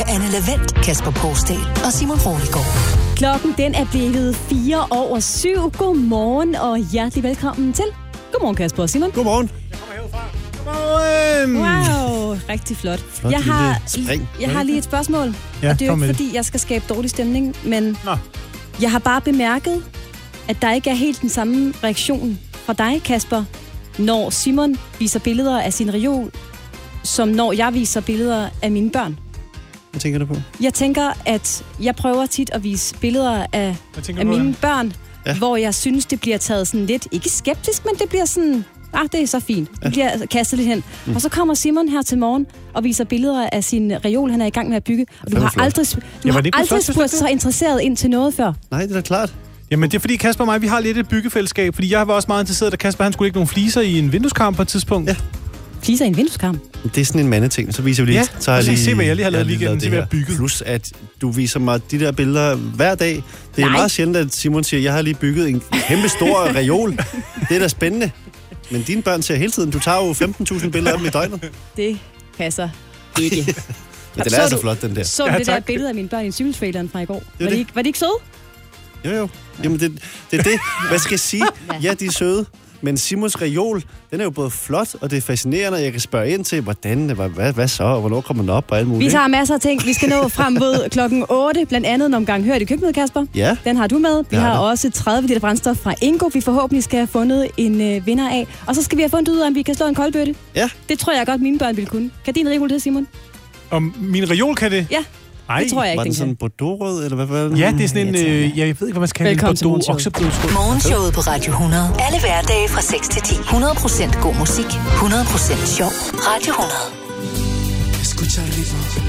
Anne Lavendt, Kasper Porsdal og Simon Roliggaard. Klokken den er blevet 7:04. Godmorgen og hjertelig velkommen til. Godmorgen Kasper og Simon. Godmorgen. Jeg kommer herfra. Godmorgen. Wow, rigtig flot. Flot Jeg har lige et spørgsmål. Ja, og det er jo kom ikke, med. fordi jeg skal skabe dårlig stemning, men Nå. jeg har bare bemærket, at der ikke er helt den samme reaktion fra dig, Kasper, når Simon viser billeder af sin reol, som når jeg viser billeder af mine børn. Hvad tænker du på? Jeg tænker, at jeg prøver tit at vise billeder af mine børn, hvor jeg synes, det bliver taget sådan lidt, ikke skeptisk, men det bliver sådan, det er så fint. Det bliver kastet lidt hen. Og så kommer Simon her til morgen og viser billeder af sin reol, han er i gang med at bygge. Og du har aldrig spurgt så interesseret ind til noget før. Nej, det er da klart. Jamen, det er fordi Kasper og mig, vi har lidt et byggefællesskab, fordi jeg var også meget interesseret, da Kasper han skulle lægge nogle fliser i en vindueskarm på et tidspunkt. Ja. Fliser i en vindueskarm? Det er sådan en mandeting, så viser vi lige. Ja, så har se hvad jeg lige har lavet weekenden til at være bygget. Plus at du viser mig de der billeder hver dag. Det er meget sjældent, at Simon siger, jeg har lige bygget en kæmpe stor reol. Det er da spændende. Men dine børn ser hele tiden. Du tager jo 15.000 billeder af dem i døgnet. Det passer ikke. Men den er altså flot, den der. Så det der billede af mine børn i cykeltraileren fra i går. Var de ikke søde? Jo. Jamen, det er det. Hvad skal jeg sige? Ja, de er søde. Men Simons reol, den er jo både flot, og det er fascinerende. Jeg kan spørge ind til, hvad så, og hvornår kommer den op og alt muligt. Vi tager masser af ting. Vi skal nå frem mod klokken 8, blandt andet en omgang Hørt i køkkenet, Kasper. Ja. Den har du med. Vi har også 30 liter brændstof fra Ingo, vi forhåbentlig skal have fundet en vinder af. Og så skal vi have fundet ud af, om vi kan slå en koldbøtte. Ja. Det tror jeg godt, mine børn vil kunne. Kan din reol det, Simon? Om min reol kan det? Ja. Ej, det tror jeg ikke, var den sådan kan. bordeaux-rød, eller hvad var det? Ja, det er sådan en, jeg ved ikke, hvad man skal kalde det. Bordeaux, okseblodsrød. Morgenshowet på Radio 100. Alle hverdage fra 6 til 10. 100% god musik, 100% sjov. Radio 100.